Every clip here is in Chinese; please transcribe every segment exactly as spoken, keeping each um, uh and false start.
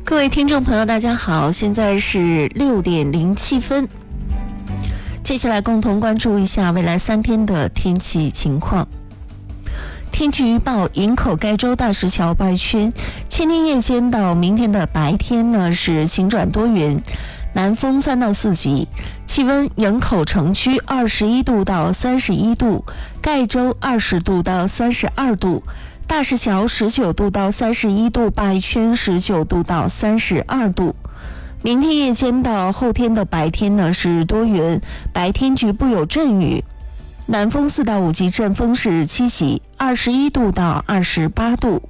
各位听众朋友大家好，现在是六点零七分，接下来共同关注一下未来三天的天气情况。天气预报：营口盖州大石桥外圈，今天夜间到明天的白天呢是晴转多云，南风三到四级，气温营口城区二十一度到三十一度，盖州二十度到三十二度，大石桥十九度到三十一度，外圈十九度到三十二度。明天夜间到后天的白天呢是多云，白天局部有阵雨，南风四到五级，阵风是七级，二十一度到二十八度。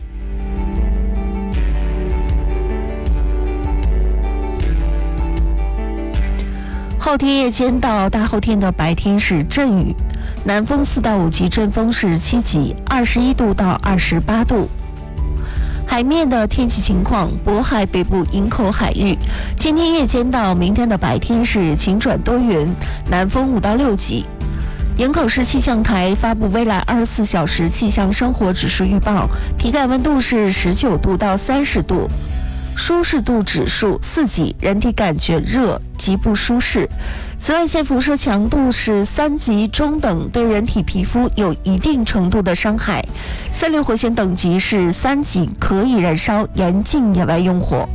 后天夜间到大后天的白天是阵雨，南风四到五级，阵风是七级，二十一度到二十八度。海面的天气情况：渤海北部营口海域，今天夜间到明天的白天是晴转多云，南风五到六级。营口市气象台发布未来二十四小时气象生活指数预报，体感温度是十九度到三十度，舒适度指数四级，人体感觉热，极不舒适。紫外线辐射强度是三级中等，对人体皮肤有一定程度的伤害。三流火险等级是三级，可以燃烧，严禁野外用火。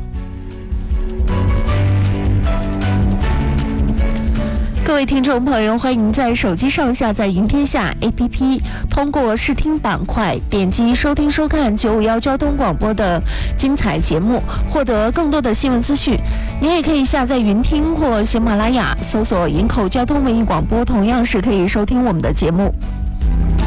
各位听众朋友，欢迎在手机上下载云天下 A P P， 通过视听板块点击收听收看九五一交通广播的精彩节目，获得更多的新闻资讯。您也可以下载云听或喜马拉雅，搜索营口交通文艺广播，同样是可以收听我们的节目。